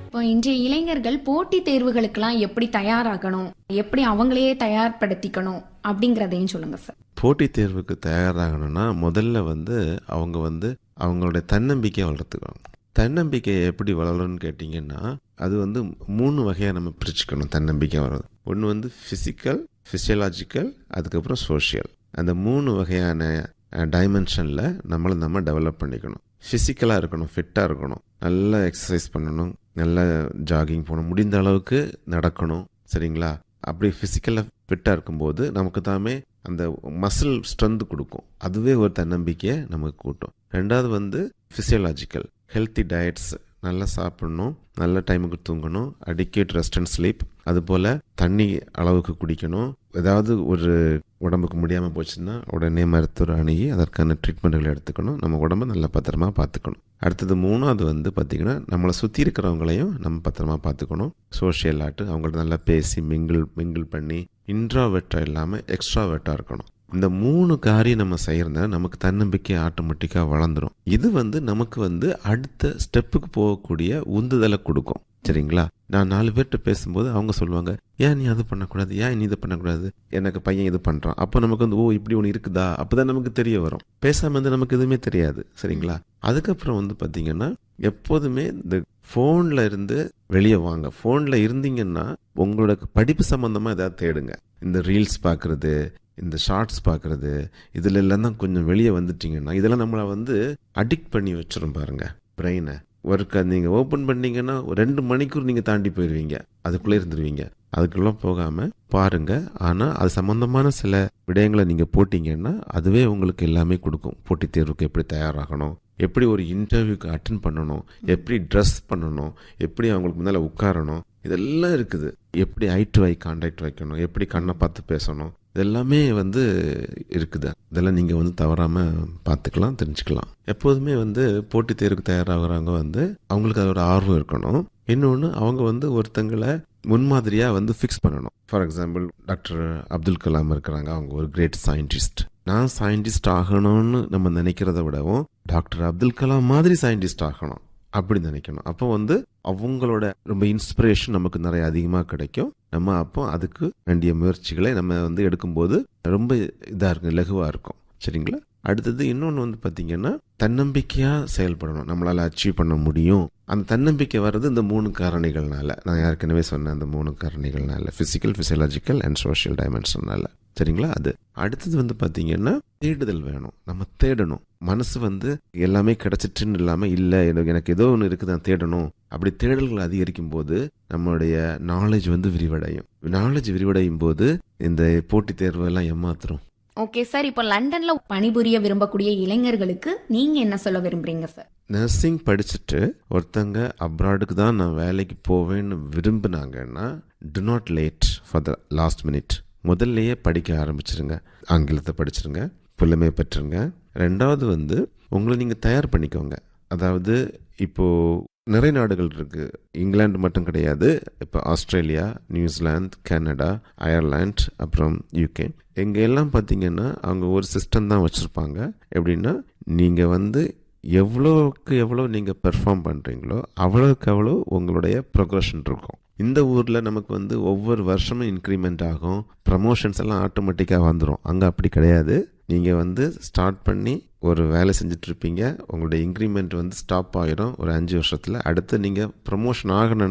இப்போ இன்றைய இளைஞர்கள் போட்டித் தேர்வுகளுக்கெல்லாம் எப்படி தயாராகணும், எப்படி அவங்களையே தயார்படுத்திக்கணும் அப்படிங்கறதையும் சொல்லுங்க சார். போட்டித் தேர்வுக்கு தயாராகணும்னா முதல்ல அவங்க அவங்களுடைய தன்னம்பிக்கையை வளர்த்துக்கணும். தன்னம்பிக்கையை எப்படி வளரணும்னு கேட்டிங்கன்னா, அது 3 வகையாக நம்ம பிரிச்சுக்கணும். தன்னம்பிக்கை வர்றது ஒன்று ஃபிசிக்கல், ஃபிசியலாஜிக்கல், அதுக்கப்புறம் சோஷியல். அந்த 3 வகையான டைமென்ஷனில் நம்ம டெவலப் பண்ணிக்கணும். ஃபிசிக்கலாக இருக்கணும், ஃபிட்டாக இருக்கணும், நல்லா எக்ஸசைஸ் பண்ணணும், நல்லா ஜாகிங் போகணும், முடிந்த அளவுக்கு நடக்கணும். சரிங்களா? அப்படி ஃபிசிக்கலாக ஃபிட்டாக இருக்கும்போது நமக்கு தாமே அந்த மசில் ஸ்ட்ரென்த் கொடுக்கும். அதுவே ஒரு தன்னம்பிக்கையை நமக்கு கூட்டும். ரெண்டாவது ஃபிசியலாஜிக்கல், ஹெல்த்தி டயட்ஸ், நல்லா சாப்பிடணும், நல்ல டைமுக்கு தூங்கணும், அடிக்வேட் ரெஸ்ட் அண்ட் ஸ்லீப், அதுபோல் தண்ணி அளவுக்கு குடிக்கணும். ஏதாவது ஒரு உடம்புக்கு முடியாமல் போச்சுன்னா உடனே மருத்துவர் அணுகி அதற்கான ட்ரீட்மெண்ட்களை எடுத்துக்கணும். நம்ம உடம்பை நல்லா பத்திரமா பார்த்துக்கணும். அடுத்தது 3வது பார்த்திங்கன்னா, நம்மளை சுற்றி இருக்கிறவங்களையும் நம்ம பத்திரமா பார்த்துக்கணும். சோஷியல் ஆட்டு அவங்கள்ட்ட நல்லா பேசி மிங்கிள் பண்ணி இன்ட்ராவெர்ட்டாக இல்லாமல் எக்ஸ்ட்ராவெர்ட்டாக இருக்கணும். இந்த 3 காரியம் நம்ம செய்யறதுனால நமக்கு தன்னம்பிக்கை ஆட்டோமேட்டிக்காக வளர்ந்துடும். இது நமக்கு அடுத்த ஸ்டெப்புக்கு போகக்கூடிய உந்துதலை கொடுக்கும். சரிங்களா? நான் 4 பேர்கிட்ட பேசும்போது அவங்க சொல்லுவாங்க, ஏன் நீ அது பண்ணக்கூடாது, ஏன் நீ இதை பண்ணக்கூடாது, எனக்கு பையன் இது பண்ணுறான். அப்போ நமக்கு ஓ இப்படி ஒன்று இருக்குதா, அப்போதான் நமக்கு தெரிய வரும். பேசாமல் நமக்கு எதுவுமே தெரியாது. சரிங்களா? அதுக்கப்புறம் பார்த்தீங்கன்னா, எப்போதுமே இந்த ஃபோனில் இருந்து வெளியே வாங்க. ஃபோனில் இருந்தீங்கன்னா உங்களோட படிப்பு சம்மந்தமாக ஏதாவது தேடுங்க. இந்த ரீல்ஸ் பார்க்குறது, இந்த ஷார்ட்ஸ் பார்க்குறது, இதில் எல்லாம் தான் கொஞ்சம் வெளியே வந்துட்டீங்கன்னா இதெல்லாம் நம்மளை அடிக்ட் பண்ணி வச்சிரும் பாருங்க பிரெயினை. ஒர்க்கை நீங்கள் ஓப்பன் பண்ணீங்கன்னா 2 மணிக்கூர் நீங்கள் தாண்டி போயிடுவீங்க, அதுக்குள்ளே இருந்துருவீங்க. அதுக்குள்ளே போகாமல் பாருங்க. ஆனால் அது சம்மந்தமான சில விடயங்களை நீங்கள் போட்டிங்கன்னா அதுவே உங்களுக்கு எல்லாமே கொடுக்கும். போட்டித் தேர்வுக்கு எப்படி தயாராகணும், எப்படி ஒரு இன்டர்வியூக்கு அட்டென்ட் பண்ணணும், எப்படி ட்ரெஸ் பண்ணணும், எப்படி அவங்களுக்கு முன்னால் உட்காரணும், இதெல்லாம் இருக்குது. எப்படி ஐ டு ஐ கான்டாக்ட் வைக்கணும், எப்படி கண்ணை பார்த்து பேசணும், இதெல்லாமே இருக்குது. இதெல்லாம் நீங்கள் தவறாமல் பார்த்துக்கலாம், தெரிஞ்சுக்கலாம். எப்போதுமே போட்டித் தேர்வுக்கு தயாராகிறவங்க அவங்களுக்கு அது ஒரு ஆர்வம் இருக்கணும். இன்னொன்று அவங்க ஒருத்தங்களை முன்மாதிரியாக ஃபிக்ஸ் பண்ணணும். For example doctor Abdul Kalam இருக்கிறாங்க, அவங்க ஒரு கிரேட் சயின்டிஸ்ட். நான் சயின்டிஸ்ட் ஆகணும்னு நம்ம நினைக்கிறத விடவும் டாக்டர் அப்துல் கலாம் மாதிரி சயின்டிஸ்ட் ஆகணும் அப்படி நினைக்கணும். அப்போ அவங்களோட ரொம்ப இன்ஸ்பிரேஷன் நமக்கு நிறைய அதிகமாக கிடைக்கும். நம்ம அப்போ அதுக்கு வேண்டிய முயற்சிகளை நம்ம எடுக்கும்போது ரொம்ப இதாக இருக்கும், இலகுவாக இருக்கும். சரிங்களா? அடுத்தது இன்னொன்று பார்த்தீங்கன்னா, தன்னம்பிக்கையாக செயல்படணும். நம்மளால் அச்சீவ் பண்ண முடியும். அந்த தன்னம்பிக்கை வர்றது இந்த 3 காரணிகள்னால. நான் ஏற்கனவே சொன்னேன், அந்த 3 காரணிகள்னால, ஃபிசிக்கல், ஃபிசியலாஜிக்கல் அண்ட் சோஷியல் டைமென்ஷன்னால. சரிங்களா? அது அடுத்தது பார்த்தீங்கன்னா, தேடுதல் வேணும். நம்ம தேடணும். மனசு எல்லாமே கிடைச்சிட்டுன்னு இல்லாமல், இல்லை எனக்கு ஏதோ ஒன்று இருக்குது நான் தேடணும். அப்படி தேடல்கள் அதிகரிக்கும் போது நம்மளுடைய நாலேஜ் விரிவடையும். நாலேஜ் விரிவடையும் போது இந்த போட்டித் தேர்வு எல்லாம் ஏமாத்துறோம். ஓகே சார், இப்போ லண்டன்ல பணிபுரிய விரும்பக்கூடிய இளைஞர்களுக்கு நீங்க என்ன சொல்ல விரும்புறீங்க சார்? நர்சிங் படிச்சுட்டு ஒருத்தங்க அப்ராடுக்கு தான் நான் வேலைக்கு போவேன்னு விரும்பினாங்கன்னா, to not late for the last minute. முதல்லையே படிக்க ஆரம்பிச்சிருங்க. ஆங்கிலத்தை படிச்சிருங்க, புலமை பெற்றுருங்க. ரெண்டாவது உங்களை நீங்கள் தயார் பண்ணிக்கோங்க. அதாவது இப்போது நிறைய நாடுகள் இருக்கு. இங்கிலாந்து மட்டும் கிடையாது. இப்போ ஆஸ்திரேலியா, நியூசிலாந்து, கனடா, அயர்லாந்து, அப்புறம் யூகே, எங்க எல்லாம் பார்த்தீங்கன்னா அவங்க ஒரு சிஸ்டம் தான் வச்சுருப்பாங்க. எப்படின்னா, நீங்கள் எவ்வளோக்கு எவ்வளோ நீங்கள் பெர்ஃபார்ம் பண்ணுறீங்களோ அவ்வளோக்கு அவ்வளோ உங்களுடைய ப்ரொக்ரெஷன் இருக்கும். இந்த ஊரில் நமக்கு ஒவ்வொரு வருஷமும் இன்க்ரிமெண்ட் ஆகும், ப்ரமோஷன்ஸ் எல்லாம் ஆட்டோமேட்டிக்காக வந்துடும். அங்கே அப்படி கிடையாது. நீங்கள் ஸ்டார்ட் பண்ணி ஒரு வேலை செஞ்சுட்டு இருப்பீங்க, உங்களுடைய இன்க்ரிமெண்ட் ஸ்டாப் ஆகிடும் ஒரு 5 வருஷத்தில். அடுத்து நீங்கள் ப்ரமோஷன் ஆகணும்